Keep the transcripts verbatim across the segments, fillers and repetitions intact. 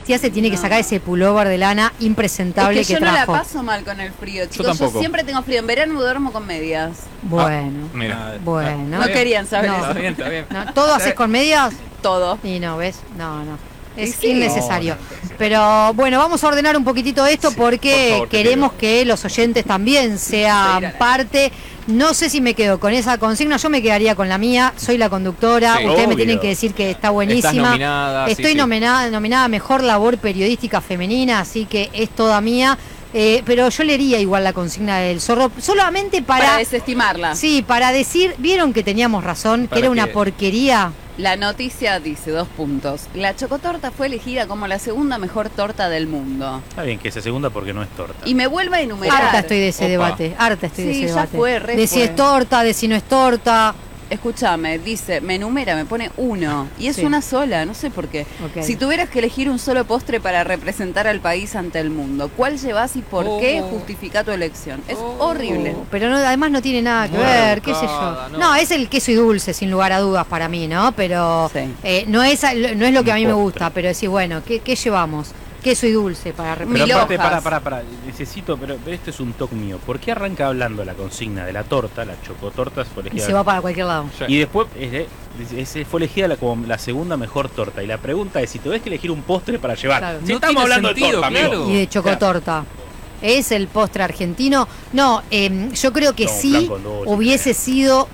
Matías se tiene no. que sacar ese pullover de lana impresentable es que, que yo trajo. no la paso mal con el frío, chicos. Yo, tampoco. yo siempre tengo frío. En verano duermo con medias. Bueno, Ah, mira. bueno. No querían saber No. eso. Está bien, está bien. No, ¿todo haces con medias? Todo. Y no, ¿ves? No, no. Es Y sí. innecesario. Pero bueno, vamos a ordenar un poquitito esto porque por favor, te queremos pido. que los oyentes también sean parte. No sé si me quedo con esa consigna, yo me quedaría con la mía. Soy la conductora, Sí, ustedes me obvio. tienen que decir que está buenísima. Estás nominada. Estoy sí, sí. nominada, nominada a Mejor Labor Periodística Femenina, así que es toda mía. Eh, pero yo leería igual la consigna del zorro, solamente para... Para desestimarla. Sí, para decir, ¿vieron que teníamos razón? Que ¿Para era una qué? porquería. La noticia dice, dos puntos. La chocotorta fue elegida como la segunda mejor torta del mundo. Está bien que sea segunda porque no es torta. Y me vuelve a enumerar. Harta estoy de ese Opa. debate, harta estoy de Sí, ese ya debate. fue, re de si fue. es torta, de si no es torta. Escúchame, dice, me enumera, me pone uno. Y es Sí. una sola, no sé por qué. Ok. Si tuvieras que elegir un solo postre para representar al país ante el mundo, ¿cuál llevas y por Oh. qué justifica tu elección? Es Oh. horrible. Pero no, además no tiene nada que Muy ver, qué sé rebuscada, yo. no. No, es el queso y dulce, sin lugar a dudas para mí, ¿no? Pero Sí. eh, no, es, no es lo que a mí me Postre. gusta, pero decir, bueno, ¿qué, qué llevamos? Queso y dulce para Pero Mil representar. aparte, hojas. para, para, para, necesito, pero, pero este es un toque mío. ¿Por qué arranca hablando la consigna de la torta, la chocotorta fue Y elegida? se va para cualquier lado. Sí. Y después eh, eh, fue elegida la, como la segunda mejor torta. Y la pregunta es si tuvés que elegir un postre para llevar. Claro. Si No estamos tiene hablando sentido, de torta, amigo. claro. Y de chocotorta. ¿Es el postre argentino? No, eh, yo creo que No, sí flan con dulce. hubiese sido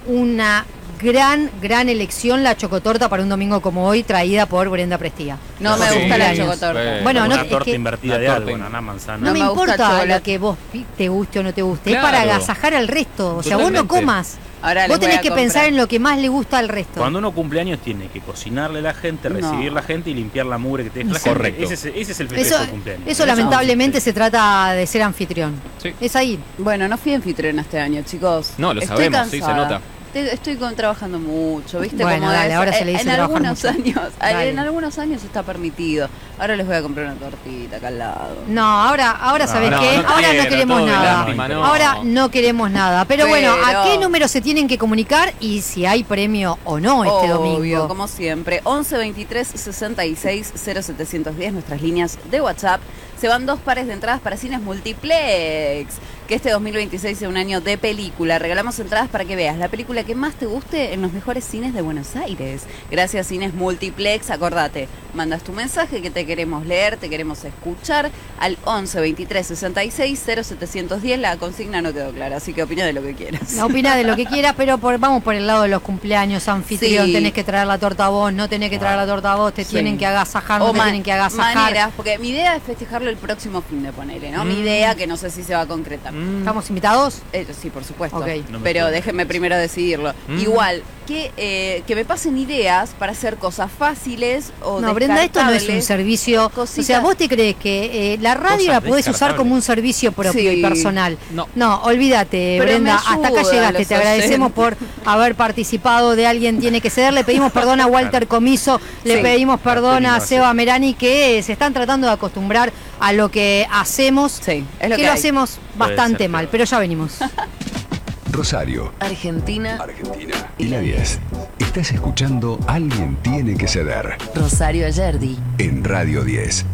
una gran, gran elección la chocotorta para un domingo como hoy, traída por Brenda Prestía. No me Sí. gusta la Cumpleaños. chocotorta. Sí. Bueno, Como no, una es torta que- invertida Una de torta algo, in- una manzana. No, No me me gusta importa chocolate. lo que vos pi- te guste o no te guste, es Claro. para agasajar al resto. O sea, vos no Totalmente. comas. Ahora les Vos voy tenés a que comprar. pensar en lo que más le gusta al resto. Cuando uno cumpleaños tiene que cocinarle a la gente, No. recibir la gente y limpiar la mugre que te deja la Correcto. gente. Ese es, ese es el festejo Eso, de cumpleaños. eso Eso lamentablemente es se trata de ser anfitrión. Sí. Es ahí. Bueno, no fui anfitriona este año, chicos. No, lo Estoy sabemos, sí, se cansada. nota. Te- Estoy con, trabajando mucho, ¿viste? Bueno, Como dale, es- ahora se le en- dice en trabajar algunos mucho. años, Dale. en algunos años está permitido. Ahora les voy a comprar una tortita acá al lado. No, ahora, ahora No, ¿sabes no, qué? no ahora quiero, no queremos todo de nada. lástima, no. Ahora no queremos nada. Pero, bueno, ¿a Pero- qué número se tienen que comunicar y si hay premio o no este Obvio, domingo? como siempre. once veintitrés sesenta y seis cero setecientos diez, nuestras líneas de WhatsApp. Se van dos pares de entradas para cines multiplex. Que este dos mil veintiséis sea un año de película. Regalamos entradas para que veas la película que más te guste en los mejores cines de Buenos Aires. Gracias, Cines Multiplex. Acordate, mandas tu mensaje que te queremos leer, te queremos escuchar al once veintitrés sesenta y seis cero setecientos diez. La consigna no quedó clara, así que opina de lo que quieras. No opina de lo que quieras, pero por- vamos por el lado de los cumpleaños, anfitrión, Sí. tenés que traer la torta a vos, no tenés que traer la torta a vos, te Sí. tienen que agasajar, no O te ma- tienen que agasajar. maneras, porque mi idea es festejarlo el próximo fin de ponele, ¿no? Mi Mm. idea, que no sé si se va a concretar. ¿Estamos invitados? Eh, sí, por supuesto. Ok. No me Pero suena. déjenme primero decidirlo. Mm. Igual, que, eh, que me pasen ideas para hacer cosas fáciles o No, Brenda, esto no es un descartables. servicio. O Cositas. sea, ¿vos te crees que eh, la radio Cosas la podés usar descartables. como un servicio propio Sí. y personal? No. No, olvídate, Pero Brenda. me Hasta acá ayudan llegaste. los Te agradecemos por haber participado de Alguien Tiene que Ceder. Le pedimos perdón a Walter Comiso, le Sí. pedimos perdón a Cartolina, Seba sí. Merani, que eh, se están tratando de acostumbrar a lo que hacemos. Sí, es lo que que lo hay. hacemos Puede bastante ser mal, peor. pero ya venimos. Rosario, Argentina, Argentina y la diez. Estás escuchando Alguien Tiene que Ceder Rosario Ayerdi. en Radio diez.